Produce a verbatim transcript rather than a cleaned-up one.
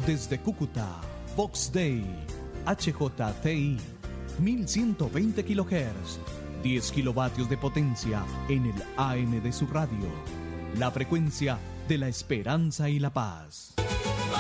Desde Cúcuta, Vox Day, H J T I, mil ciento veinte kilohertz, diez kilovatios de potencia en el A M de su radio. La frecuencia de la esperanza y la paz.